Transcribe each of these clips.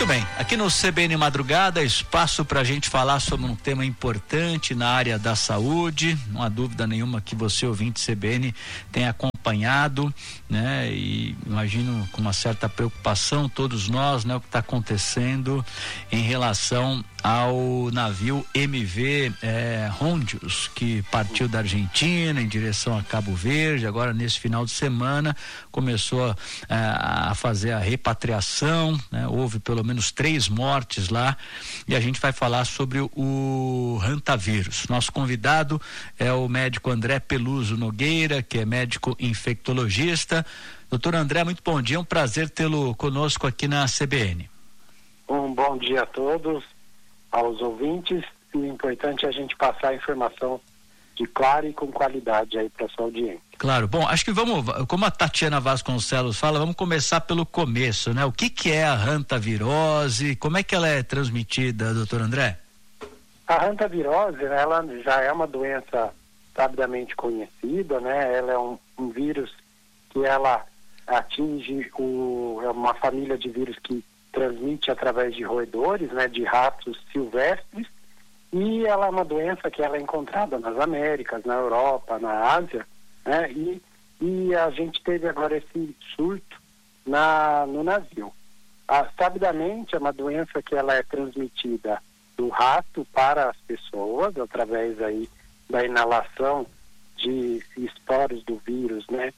Muito bem, aqui no CBN Madrugada, espaço para a gente falar sobre um tema importante na área da saúde. Não há dúvida nenhuma que você, ouvinte CBN, tem acompanhado, né? E imagino com uma certa preocupação todos nós, né? O que está acontecendo em relação ao navio MV Hondios, que partiu da Argentina em direção a Cabo Verde. Agora, nesse final de semana, começou a fazer a repatriação, né? Houve pelo menos 3 mortes lá, e a gente vai falar sobre o hantavírus. Nosso convidado é o médico André Peluso Nogueira, que é médico infectologista. Doutor André, muito bom dia, é um prazer tê-lo conosco aqui na CBN. Um bom dia a todos, aos ouvintes, e o importante é a gente passar a informação de clara e com qualidade aí para sua audiência. Claro, bom, acho que vamos, como a Tatiana Vasconcelos fala, vamos começar pelo começo, né? O que é a hantavirose, como é que ela é transmitida, doutor André? A hantavirose, ela já é uma doença sabidamente conhecida, né? Ela é um vírus que ela atinge é uma família de vírus que transmite através de roedores, né, de ratos silvestres, e ela é uma doença que ela é encontrada nas Américas, na Europa, na Ásia, né, e a gente teve agora esse surto no navio. Sabidamente é uma doença que ela é transmitida do rato para as pessoas, através aí da inalação de esporos do vírus, né,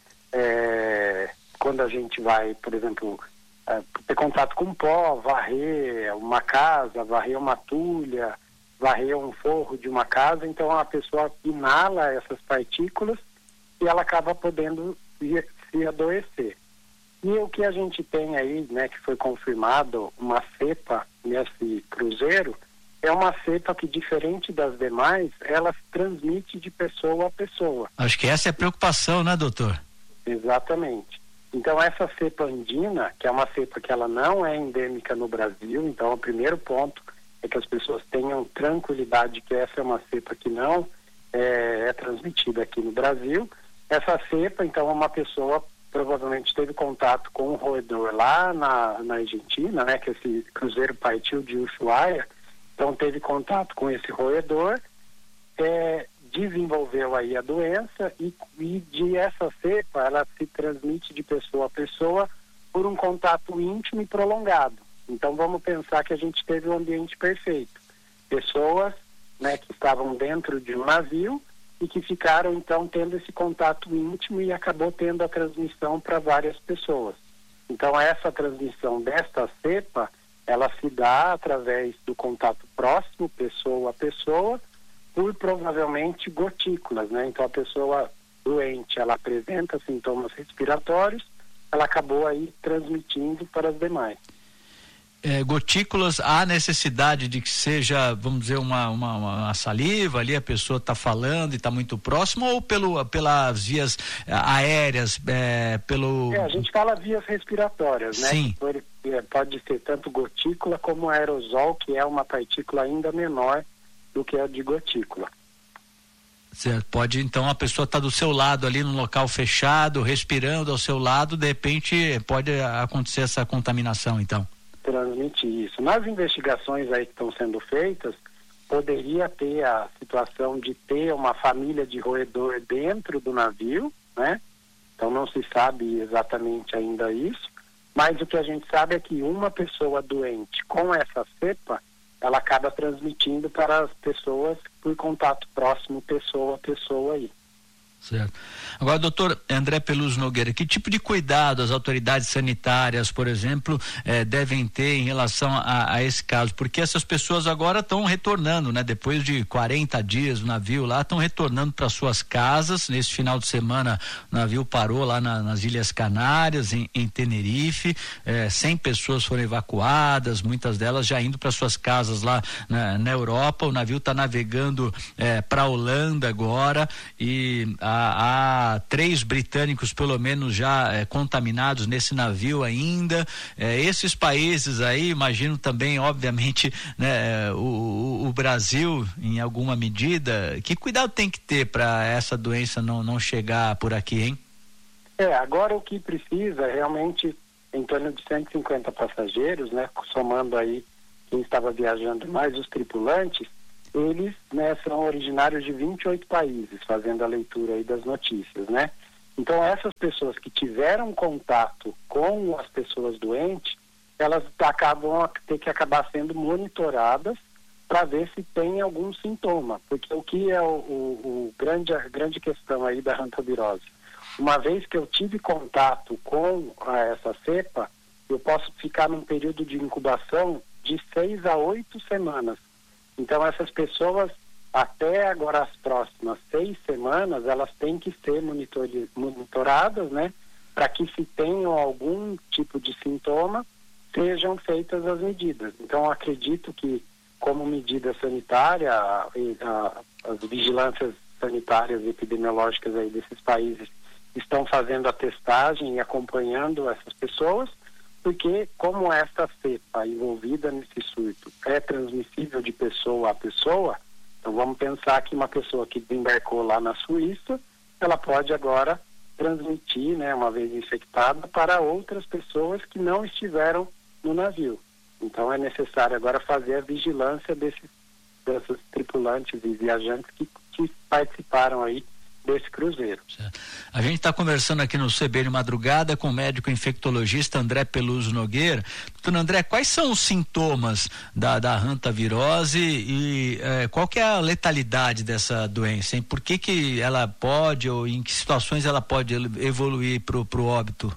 quando a gente vai, por exemplo, ter contato com pó, varrer uma casa, varrer uma tulha, varrer um forro de uma casa, então a pessoa inala essas partículas e ela acaba podendo se adoecer. E o que a gente tem aí, né, que foi confirmado, uma cepa nesse cruzeiro, é uma cepa que, diferente das demais, ela se transmite de pessoa a pessoa. Acho que essa é a preocupação, né, doutor? Exatamente. Então, essa cepa andina, que é uma cepa que ela não é endêmica no Brasil, então o primeiro ponto é que as pessoas tenham tranquilidade que essa é uma cepa que não é transmitida aqui no Brasil. Essa cepa, então, uma pessoa provavelmente teve contato com um roedor lá na Argentina, né, que esse cruzeiro partiu de Ushuaia, então teve contato com esse roedor, desenvolveu aí a doença e de essa cepa ela se transmite de pessoa a pessoa por um contato íntimo e prolongado. Então vamos pensar que a gente teve um ambiente perfeito. Pessoas, né, que estavam dentro de um navio e que ficaram então tendo esse contato íntimo e acabou tendo a transmissão para várias pessoas. Então essa transmissão desta cepa, ela se dá através do contato próximo, pessoa a pessoa, por provavelmente gotículas, né? Então a pessoa doente, ela apresenta sintomas respiratórios, ela acabou aí transmitindo para as demais. Gotículas, há necessidade de que seja, vamos dizer, uma saliva ali, a pessoa está falando e está muito próximo, ou pelas vias aéreas, a gente fala vias respiratórias, né? Sim. Pode ser tanto gotícula como aerosol, que é uma partícula ainda menor do que a de gotícula. Certo. Pode, então, a pessoa está do seu lado ali num local fechado, respirando ao seu lado, de repente pode acontecer essa contaminação, então. Transmitir isso. Nas investigações aí que estão sendo feitas, poderia ter a situação de ter uma família de roedor dentro do navio, né? Então não se sabe exatamente ainda isso, mas o que a gente sabe é que uma pessoa doente com essa cepa, ela acaba transmitindo para as pessoas por contato próximo, pessoa a pessoa aí. Certo. Agora, doutor André Peluso Nogueira, que tipo de cuidado as autoridades sanitárias, por exemplo, devem ter em relação a esse caso? Porque essas pessoas agora estão retornando, né? Depois de 40 dias no navio lá, estão retornando para suas casas. Nesse final de semana, o navio parou lá nas Ilhas Canárias, em Tenerife. 100 pessoas foram evacuadas, muitas delas já indo para suas casas lá na Europa. O navio está navegando para a Holanda agora e há 3 britânicos pelo menos já contaminados nesse navio ainda. Esses países aí, imagino também, obviamente, né, o Brasil em alguma medida. Que cuidado tem que ter para essa doença não chegar por aqui, hein? Agora o que precisa realmente em torno de 150 passageiros, né, somando aí quem estava viajando mais os tripulantes, eles, né, são originários de 28 países, fazendo a leitura aí das notícias, né? Então essas pessoas que tiveram contato com as pessoas doentes, elas acabam a ter que acabar sendo monitoradas para ver se tem algum sintoma, porque o que é a grande questão aí da hantavirose? Uma vez que eu tive contato com essa cepa, eu posso ficar num período de incubação de 6 a 8 semanas. Então essas pessoas, até agora as próximas 6 semanas, elas têm que ser monitoradas, né, para que se tenham algum tipo de sintoma, sejam feitas as medidas. Então acredito que, como medida sanitária, as vigilâncias sanitárias e epidemiológicas aí desses países estão fazendo a testagem e acompanhando essas pessoas, porque como esta cepa envolvida nesse surto é transmissível de pessoa a pessoa, então vamos pensar que uma pessoa que desembarcou lá na Suíça, ela pode agora transmitir, né, uma vez infectada, para outras pessoas que não estiveram no navio. Então é necessário agora fazer a vigilância desses tripulantes e viajantes que participaram aí desse cruzeiro. Certo. A gente está conversando aqui no CBN Madrugada com o médico infectologista André Peluso Nogueira. Doutor André, quais são os sintomas da hantavirose e qual que é a letalidade dessa doença, hein? Por que ela pode, ou em que situações ela pode evoluir para o óbito?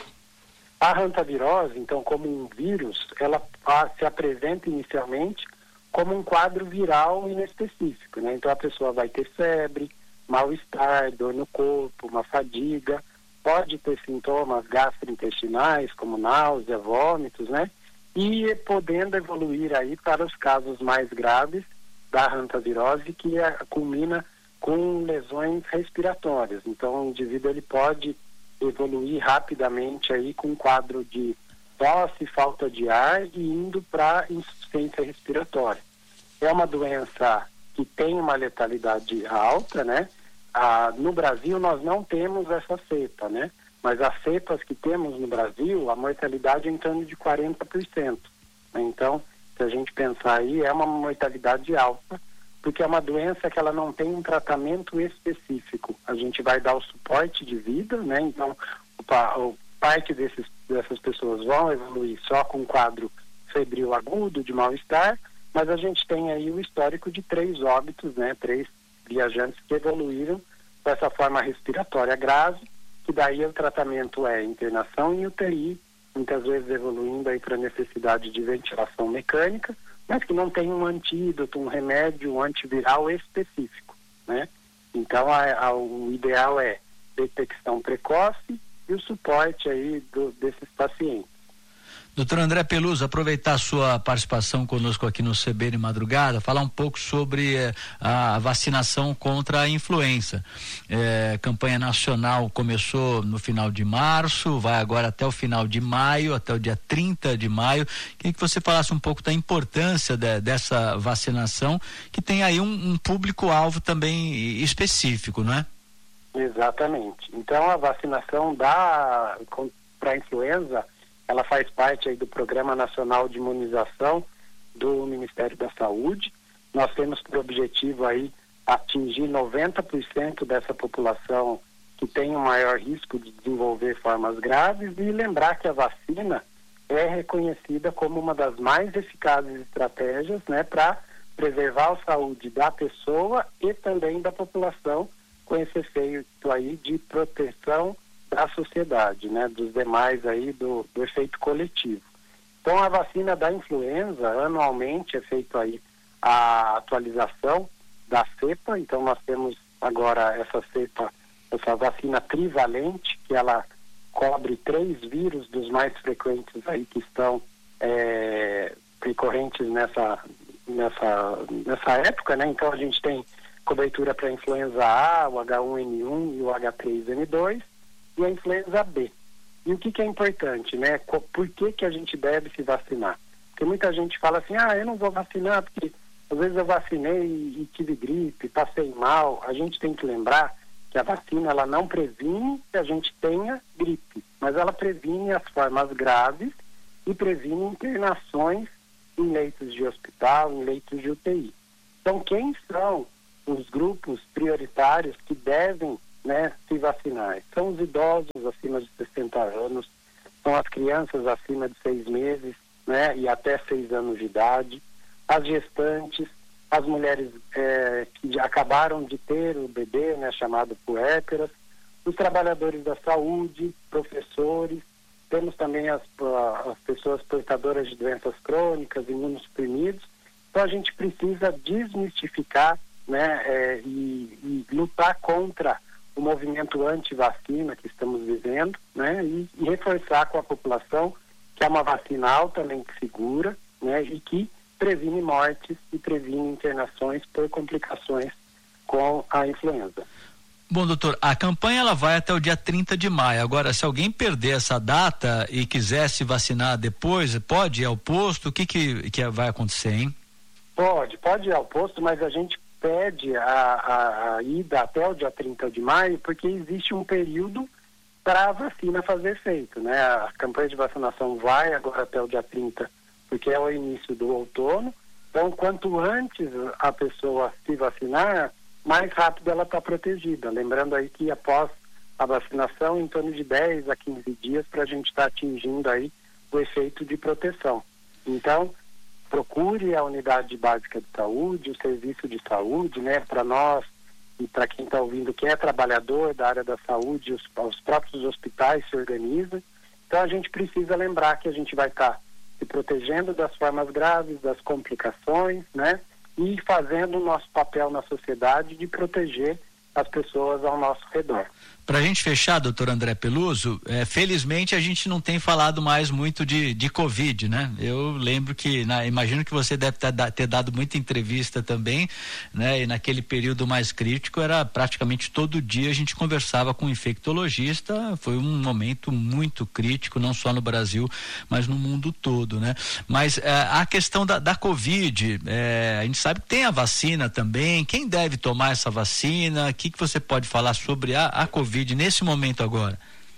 A hantavirose, então, como um vírus, ela se apresenta inicialmente como um quadro viral inespecífico, né? Então a pessoa vai ter febre, mal-estar, dor no corpo, uma fadiga, pode ter sintomas gastrointestinais, como náusea, vômitos, né? E podendo evoluir aí para os casos mais graves da hantavirose, que culmina com lesões respiratórias. Então o indivíduo ele pode evoluir rapidamente aí com um quadro de tosse, falta de ar e indo para insuficiência respiratória. É uma doença que tem uma letalidade alta, né? No Brasil nós não temos essa cepa, né? Mas as cepas que temos no Brasil, a mortalidade é em torno de 40%. Né? Então, se a gente pensar aí, é uma mortalidade alta, porque é uma doença que ela não tem um tratamento específico. A gente vai dar o suporte de vida, né? Então, parte dessas pessoas vão evoluir só com um quadro febril agudo de mal-estar, mas a gente tem aí o histórico de 3 óbitos, né? 3 viajantes que evoluíram dessa forma respiratória grave, que daí o tratamento é internação em UTI, muitas vezes evoluindo aí para necessidade de ventilação mecânica, mas que não tem um antídoto, um remédio, um antiviral específico, né? Então o ideal é detecção precoce e o suporte aí desses pacientes. Doutor André Peluso, aproveitar a sua participação conosco aqui no CBN Madrugada, falar um pouco sobre a vacinação contra a influenza. A campanha nacional começou no final de março, vai agora até o final de maio, até o dia 30 de maio. Queria que você falasse um pouco da importância dessa vacinação, que tem aí um público-alvo também específico, não é? Exatamente. Então a vacinação para a influenza, ela faz parte aí do Programa Nacional de Imunização do Ministério da Saúde. Nós temos por objetivo aí atingir 90% dessa população que tem um maior risco de desenvolver formas graves, e lembrar que a vacina é reconhecida como uma das mais eficazes estratégias, né, para preservar a saúde da pessoa e também da população, com esse efeito aí de proteção da sociedade, né, dos demais aí do efeito coletivo. Então a vacina da influenza, anualmente é feito aí a atualização da cepa. Então nós temos agora essa vacina trivalente, que ela cobre 3 vírus dos mais frequentes aí que estão recorrentes nessa época, né? Então a gente tem cobertura para a influenza A, o H1N1 e o H3N2, e a influenza B. E o que é importante, né? Por que a gente deve se vacinar? Porque muita gente fala assim, eu não vou vacinar porque às vezes eu vacinei e tive gripe, passei mal. A gente tem que lembrar que a vacina ela não previne que a gente tenha gripe, mas ela previne as formas graves e previne internações em leitos de hospital, em leitos de UTI. Então, quem são os grupos prioritários que devem, né, se vacinar? São os idosos acima de 60 anos, são as crianças acima de 6 meses, né, e até 6 anos de idade, as gestantes, as mulheres que acabaram de ter o bebê, né, chamado puérperas, os trabalhadores da saúde, professores, temos também as pessoas portadoras de doenças crônicas, imunossuprimidos. Então a gente precisa desmistificar, né, e lutar contra o movimento anti-vacina que estamos vivendo, né, e reforçar com a população que é uma vacina altamente segura, né, e que previne mortes e previne internações por complicações com a influenza. Bom, doutor, a campanha ela vai até o dia 30 de maio. Agora, se alguém perder essa data e quiser se vacinar depois, pode ir ao posto? O que vai acontecer, hein? Pode ir ao posto, mas a gente pede a ida até o dia 30 de maio, porque existe um período para a vacina fazer efeito, né? A campanha de vacinação vai agora até o dia 30, porque é o início do outono. Então, quanto antes a pessoa se vacinar, mais rápido ela está protegida. Lembrando aí que após a vacinação, em torno de 10 a 15 dias para a gente estar atingindo aí o efeito de proteção. Então, procure a unidade básica de saúde, o serviço de saúde, né, para nós e para quem está ouvindo que é trabalhador da área da saúde, os próprios hospitais se organizam. Então, a gente precisa lembrar que a gente vai estar se protegendo das formas graves, das complicações, né? E fazendo o nosso papel na sociedade de proteger as pessoas ao nosso redor. Para a gente fechar, doutor André Peluso, felizmente a gente não tem falado mais muito de Covid, né? Eu lembro que, imagino que você deve ter dado muita entrevista também, né? E naquele período mais crítico era praticamente todo dia a gente conversava com um infectologista, foi um momento muito crítico, não só no Brasil, mas no mundo todo, né? Mas a questão da Covid, a gente sabe que tem a vacina também, quem deve tomar essa vacina, o que você pode falar sobre a Covid nesse momento agora?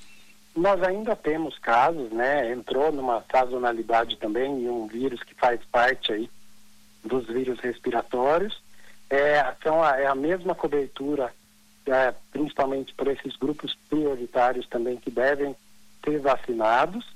Nós ainda temos casos, né? Entrou numa sazonalidade também e um vírus que faz parte aí dos vírus respiratórios. É a mesma cobertura, principalmente por esses grupos prioritários também que devem ser vacinados.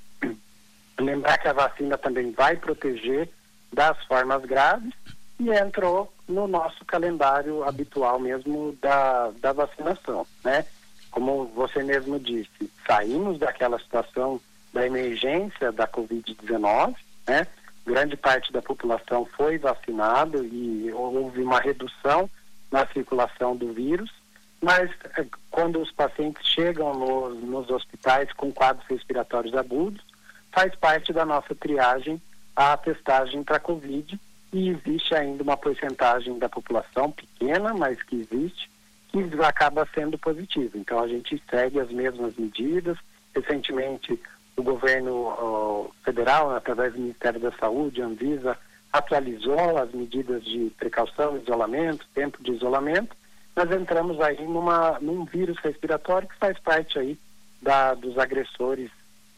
Lembrar que a vacina também vai proteger das formas graves e entrou no nosso calendário habitual mesmo da vacinação, né? Como você mesmo disse, saímos daquela situação da emergência da Covid-19, né? Grande parte da população foi vacinada e houve uma redução na circulação do vírus, mas quando os pacientes chegam nos hospitais com quadros respiratórios agudos, faz parte da nossa triagem a testagem para Covid e existe ainda uma porcentagem da população pequena, mas que existe, que acaba sendo positivo. Então a gente segue as mesmas medidas. Recentemente o governo federal, através do Ministério da Saúde, Anvisa, atualizou as medidas de precaução, isolamento, tempo de isolamento. Nós entramos aí num vírus respiratório que faz parte aí dos agressores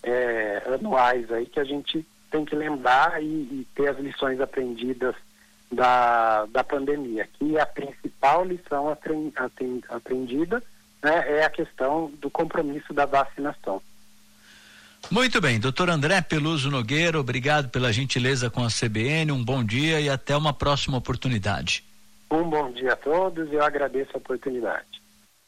anuais aí, que a gente tem que lembrar e ter as lições aprendidas da pandemia, que a principal lição aprendida, né, é a questão do compromisso da vacinação. Muito bem, doutor André Peluso Nogueira, obrigado pela gentileza com a CBN, um bom dia e até uma próxima oportunidade. Um bom dia a todos e eu agradeço a oportunidade.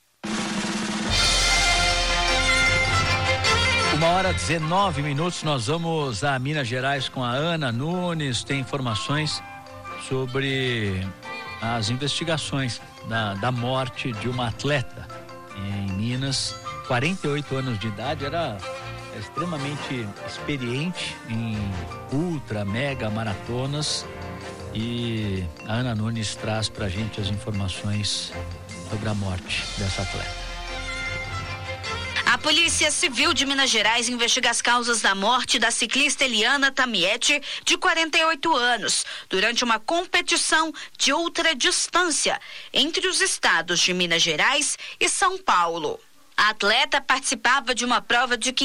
1h19, nós vamos a Minas Gerais com a Ana Nunes, tem informações sobre as investigações da morte de uma atleta em Minas, 48 anos de idade, era extremamente experiente em ultra, mega maratonas, e a Ana Nunes traz pra gente as informações sobre a morte dessa atleta. Polícia Civil de Minas Gerais investiga as causas da morte da ciclista Eliana Tamietti, de 48 anos, durante uma competição de ultradistância entre os estados de Minas Gerais e São Paulo. A atleta participava de uma prova de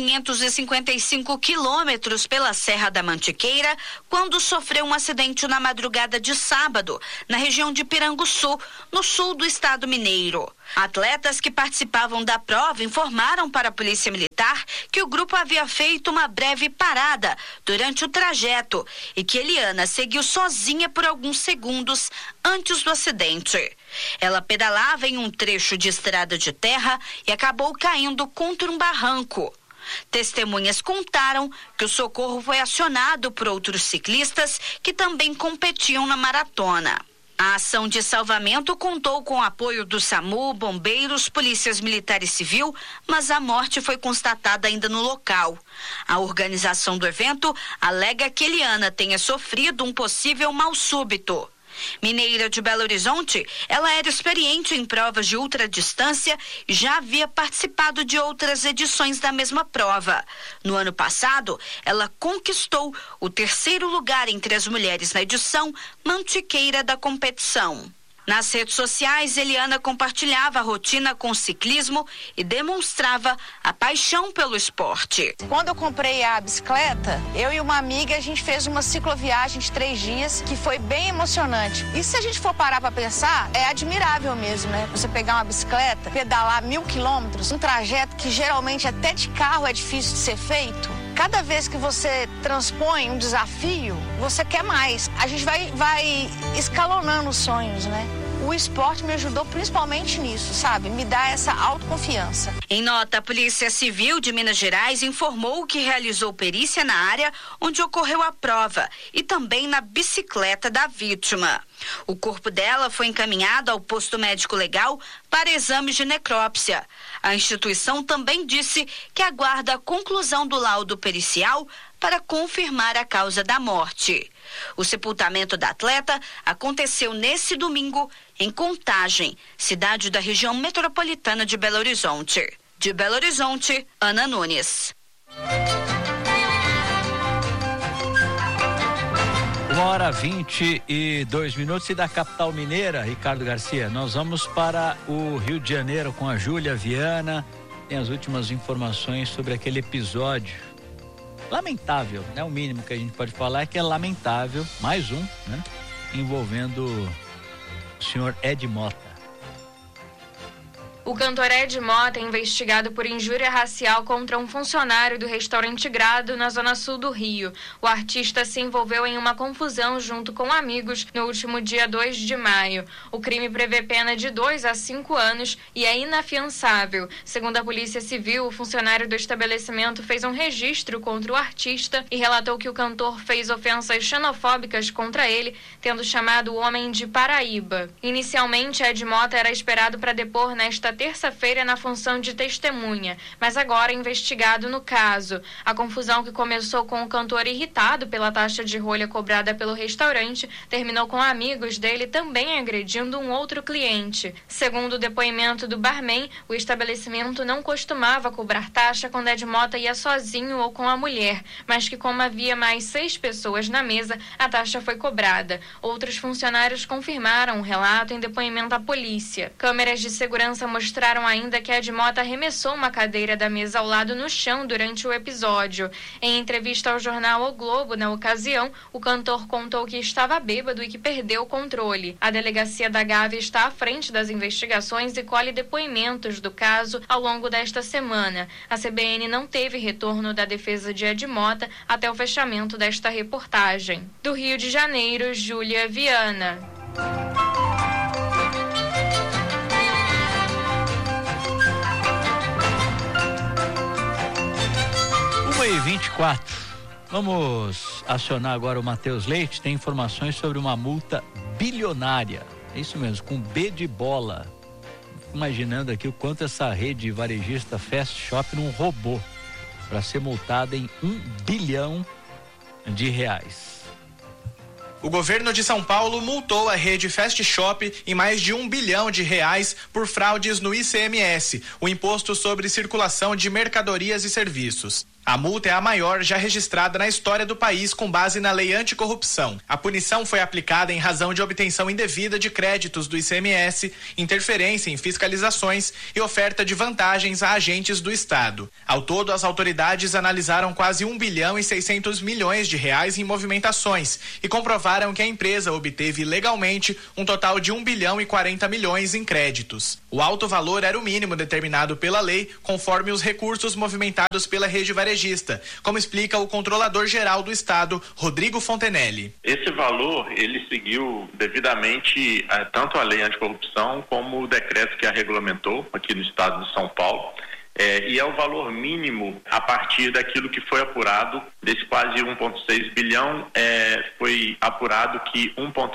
555 quilômetros pela Serra da Mantiqueira quando sofreu um acidente na madrugada de sábado, na região de Piranguçu, no sul do estado mineiro. Atletas que participavam da prova informaram para a Polícia Militar que o grupo havia feito uma breve parada durante o trajeto e que Eliana seguiu sozinha por alguns segundos antes do acidente. Ela pedalava em um trecho de estrada de terra e acabou caindo contra um barranco. Testemunhas contaram que o socorro foi acionado por outros ciclistas que também competiam na maratona. A ação de salvamento contou com o apoio do SAMU, bombeiros, polícias militar e civil, mas a morte foi constatada ainda no local. A organização do evento alega que Eliana tenha sofrido um possível mal súbito. Mineira de Belo Horizonte, ela era experiente em provas de ultradistância e já havia participado de outras edições da mesma prova. No ano passado, ela conquistou o 3º lugar entre as mulheres na edição Mantiqueira da competição. Nas redes sociais, Eliana compartilhava a rotina com o ciclismo e demonstrava a paixão pelo esporte. Quando eu comprei a bicicleta, eu e uma amiga, a gente fez uma cicloviagem de 3 dias que foi bem emocionante. E se a gente for parar para pensar, é admirável mesmo, né? Você pegar uma bicicleta, pedalar 1000 quilômetros, um trajeto que geralmente até de carro é difícil de ser feito. Cada vez que você transpõe um desafio, você quer mais. A gente vai escalonando os sonhos, né? O esporte me ajudou principalmente nisso, sabe? Me dá essa autoconfiança. Em nota, a Polícia Civil de Minas Gerais informou que realizou perícia na área onde ocorreu a prova e também na bicicleta da vítima. O corpo dela foi encaminhado ao posto médico legal para exames de necrópsia. A instituição também disse que aguarda a conclusão do laudo pericial para confirmar a causa da morte. O sepultamento da atleta aconteceu nesse domingo em Contagem, cidade da região metropolitana de Belo Horizonte. De Belo Horizonte, Ana Nunes. 1h22 e da capital mineira, Ricardo Garcia, nós vamos para o Rio de Janeiro com a Júlia Viana. Tem as últimas informações sobre aquele episódio lamentável, né? O mínimo que a gente pode falar é que é lamentável, mais um, né? Envolvendo o senhor Ed Mota. O cantor Ed Mota é investigado por injúria racial contra um funcionário do restaurante Grado, na zona sul do Rio. O artista se envolveu em uma confusão junto com amigos no último dia 2 de maio. O crime prevê pena de 2 a 5 anos e é inafiançável. Segundo a Polícia Civil, o funcionário do estabelecimento fez um registro contra o artista e relatou que o cantor fez ofensas xenofóbicas contra ele, tendo chamado o homem de Paraíba. Inicialmente, Ed Mota era esperado para depor nesta terça-feira na função de testemunha, mas agora é investigado no caso. A confusão, que começou com o cantor irritado pela taxa de rolha cobrada pelo restaurante, terminou com amigos dele também agredindo um outro cliente. Segundo o depoimento do barman, o estabelecimento não costumava cobrar taxa quando Ed Mota ia sozinho ou com a mulher, mas que como havia mais 6 pessoas na mesa, a taxa foi cobrada. Outros funcionários confirmaram o relato em depoimento à polícia. Câmeras de segurança mostraram ainda que Ed Mota arremessou uma cadeira da mesa ao lado no chão durante o episódio. Em entrevista ao jornal O Globo, na ocasião, o cantor contou que estava bêbado e que perdeu o controle. A delegacia da Gávea está à frente das investigações e colhe depoimentos do caso ao longo desta semana. A CBN não teve retorno da defesa de Ed Mota até o fechamento desta reportagem. Do Rio de Janeiro, Júlia Viana. 1h24. Vamos acionar agora o Matheus Leite. Tem informações sobre uma multa bilionária. É isso mesmo, com B de bola. Imaginando aqui o quanto essa rede varejista Fast Shop não roubou para ser multada em R$1 bilhão. O governo de São Paulo multou a rede Fast Shop em mais de R$1 bilhão por fraudes no ICMS, o Imposto sobre Circulação de Mercadorias e Serviços. A multa é a maior já registrada na história do país com base na lei anticorrupção. A punição foi aplicada em razão de obtenção indevida de créditos do ICMS, interferência em fiscalizações e oferta de vantagens a agentes do Estado. Ao todo, as autoridades analisaram quase R$1 bilhão e 600 milhões em movimentações e comprovaram que a empresa obteve legalmente um total de R$1 bilhão e 40 milhões em créditos. O alto valor era o mínimo determinado pela lei, conforme os recursos movimentados pela rede varejista, como explica o controlador-geral do Estado, Rodrigo Fontenelle. Esse valor, ele seguiu devidamente tanto a lei anticorrupção como o decreto que a regulamentou aqui no Estado de São Paulo. E é o valor mínimo a partir daquilo que foi apurado, desse quase 1,6 bilhão, foi apurado que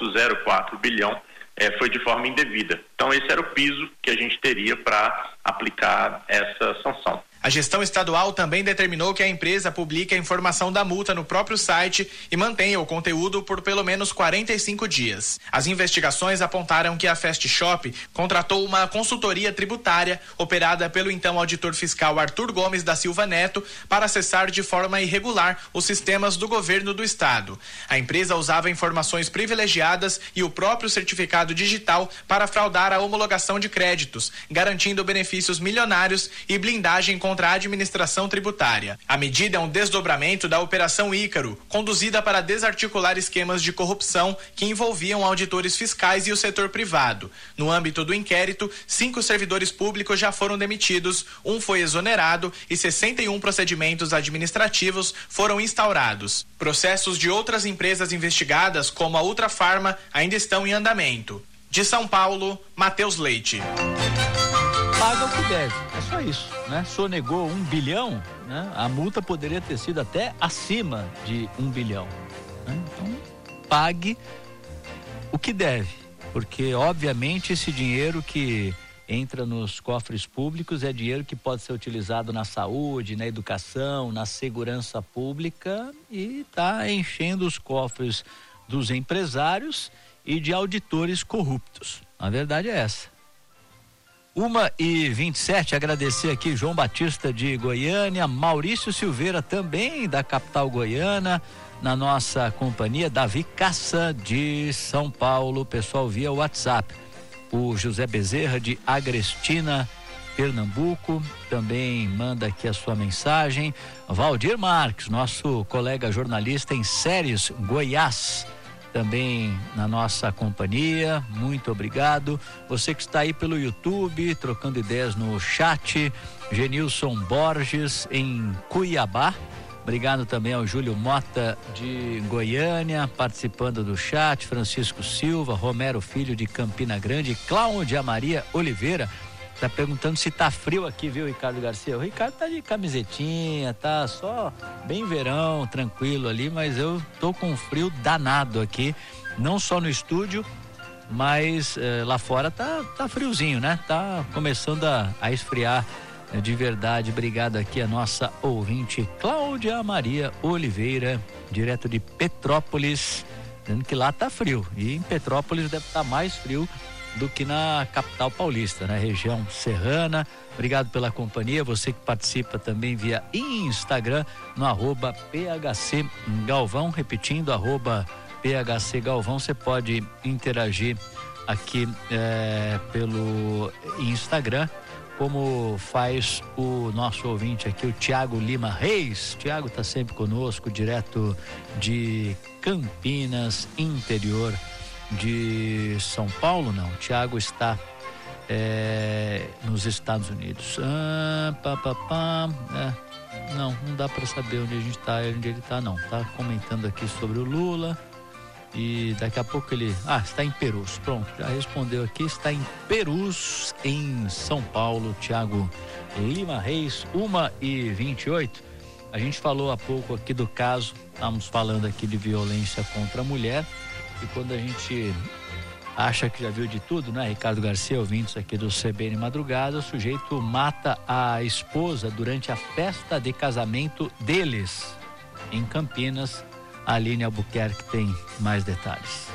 1,04 bilhão foi de forma indevida. Então esse era o piso que a gente teria para aplicar essa sanção. A gestão estadual também determinou que a empresa publique a informação da multa no próprio site e mantenha o conteúdo por pelo menos 45 dias. As investigações apontaram que a Fast Shop contratou uma consultoria tributária operada pelo então auditor fiscal Arthur Gomes da Silva Neto para acessar de forma irregular os sistemas do governo do estado. A empresa usava informações privilegiadas e o próprio certificado digital para fraudar a homologação de créditos, garantindo benefícios milionários e blindagem contra a administração tributária. A medida é um desdobramento da Operação Ícaro, conduzida para desarticular esquemas de corrupção que envolviam auditores fiscais e o setor privado. No âmbito do inquérito, 5 servidores públicos já foram demitidos, 1 foi exonerado e 61 procedimentos administrativos foram instaurados. Processos de outras empresas investigadas, como a Ultrafarma, ainda estão em andamento. De São Paulo, Matheus Leite. Paga o que deve, é só isso, né? Sonegou 1 bilhão, né? A multa poderia ter sido até acima de 1 bilhão, né? Então, pague o que deve, porque obviamente esse dinheiro que entra nos cofres públicos é dinheiro que pode ser utilizado na saúde, na educação, na segurança pública e está enchendo os cofres dos empresários e de auditores corruptos. A verdade é essa. 1h27, agradecer aqui João Batista de Goiânia, Maurício Silveira também da capital goiana, na nossa companhia, Davi Caça de São Paulo, pessoal via WhatsApp. O José Bezerra de Agrestina, Pernambuco, também manda aqui a sua mensagem. Valdir Marques, nosso colega jornalista em Séries, Goiás, também na nossa companhia, muito obrigado. Você que está aí pelo YouTube, trocando ideias no chat, Genilson Borges em Cuiabá, obrigado também ao Júlio Mota de Goiânia, participando do chat, Francisco Silva, Romero Filho de Campina Grande, Cláudia Maria Oliveira, tá perguntando se tá frio aqui, viu, Ricardo Garcia? O Ricardo tá de camisetinha, tá só bem verão, tranquilo ali, mas eu tô com um frio danado aqui, não só no estúdio, mas lá fora tá friozinho, né? Tá começando a esfriar de verdade. Obrigado aqui a nossa ouvinte Cláudia Maria Oliveira, direto de Petrópolis, dizendo que lá tá frio e em Petrópolis deve estar mais frio do que na capital paulista, na região serrana. Obrigado pela companhia, você que participa também via Instagram, no @PHC Galvão, repetindo, @PHC Galvão, você pode interagir aqui pelo Instagram, como faz o nosso ouvinte aqui, o Tiago Lima Reis. Tiago está sempre conosco, direto de Campinas, interior de São Paulo. Não, o Tiago está nos Estados Unidos. Não dá para saber onde a gente está, onde ele está, não. Tá comentando aqui sobre o Lula e daqui a pouco ele está em Perus. Pronto, já respondeu aqui, está em Perus, em São Paulo. Tiago Lima Reis. 1h28. A gente falou há pouco aqui do caso, estamos falando aqui de violência contra a mulher. E quando a gente acha que já viu de tudo, né, Ricardo Garcia, ouvintes aqui do CBN Madrugada, o sujeito mata a esposa durante a festa de casamento deles, em Campinas, A Aline Albuquerque tem mais detalhes.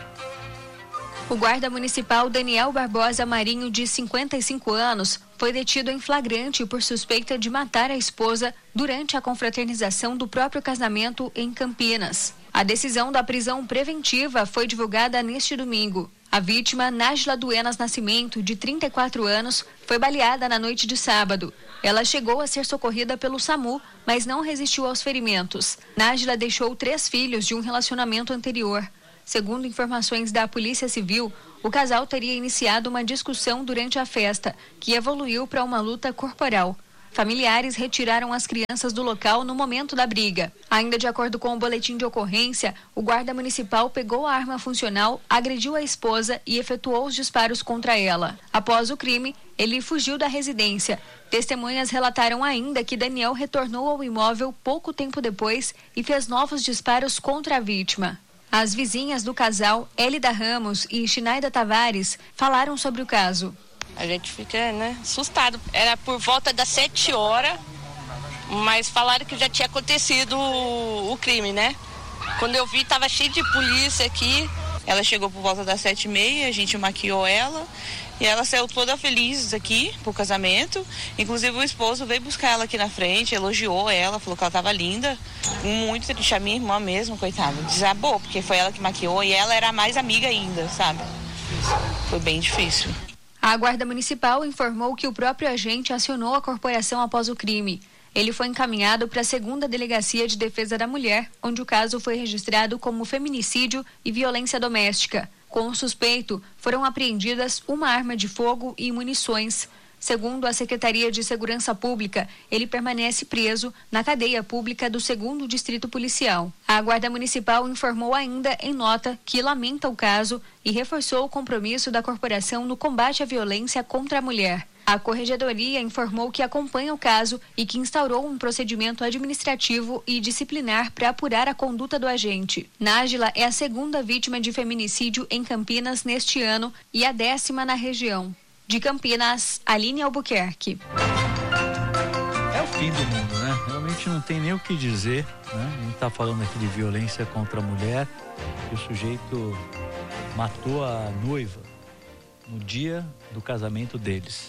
O guarda municipal Daniel Barbosa Marinho, de 55 anos, foi detido em flagrante por suspeita de matar a esposa durante a confraternização do próprio casamento em Campinas. A decisão da prisão preventiva foi divulgada neste domingo. A vítima, Nájila Duenas Nascimento, de 34 anos, foi baleada na noite de sábado. Ela chegou a ser socorrida pelo SAMU, mas não resistiu aos ferimentos. Nájila deixou 3 filhos de um relacionamento anterior. Segundo informações da Polícia Civil, o casal teria iniciado uma discussão durante a festa, que evoluiu para uma luta corporal. Familiares retiraram as crianças do local no momento da briga. Ainda de acordo com o boletim de ocorrência, o guarda municipal pegou a arma funcional, agrediu a esposa e efetuou os disparos contra ela. Após o crime, ele fugiu da residência. Testemunhas relataram ainda que Daniel retornou ao imóvel pouco tempo depois e fez novos disparos contra a vítima. As vizinhas do casal, Elida Ramos e Shinaida Tavares, falaram sobre o caso. A gente fica, assustado. Era por volta das 7 horas, mas falaram que já tinha acontecido o crime, né? Quando eu vi, tava cheio de polícia aqui. Ela chegou por volta das 7h30, a gente maquiou ela. E ela saiu toda feliz aqui pro casamento. Inclusive o esposo veio buscar ela aqui na frente, elogiou ela, falou que ela tava linda. Muito triste, a minha irmã mesmo, coitada. Desabou, porque foi ela que maquiou e ela era a mais amiga ainda, sabe? Foi bem difícil. A Guarda Municipal informou que o próprio agente acionou a corporação após o crime. Ele foi encaminhado para a 2ª Delegacia de Defesa da Mulher, onde o caso foi registrado como feminicídio e violência doméstica. Com o suspeito, foram apreendidas uma arma de fogo e munições. Segundo a Secretaria de Segurança Pública, ele permanece preso na cadeia pública do 2º Distrito Policial. A Guarda Municipal informou ainda em nota que lamenta o caso e reforçou o compromisso da corporação no combate à violência contra a mulher. A Corregedoria informou que acompanha o caso e que instaurou um procedimento administrativo e disciplinar para apurar a conduta do agente. Nájila é a 2ª vítima de feminicídio em Campinas neste ano e a 10ª na região. De Campinas, Aline Albuquerque. É o fim do mundo, né? Realmente não tem nem o que dizer, né? A gente está falando aqui de violência contra a mulher e o sujeito matou a noiva no dia do casamento deles.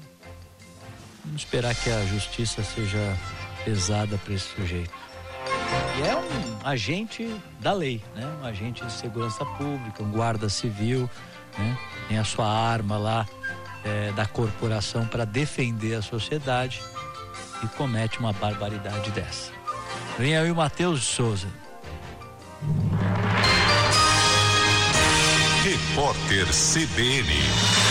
Vamos esperar que a justiça seja pesada para esse sujeito. E é um agente da lei, né? Um agente de segurança pública, um guarda civil, né? Tem a sua arma lá da corporação para defender a sociedade e comete uma barbaridade dessa. Vem aí o Matheus de Souza. Repórter CBN.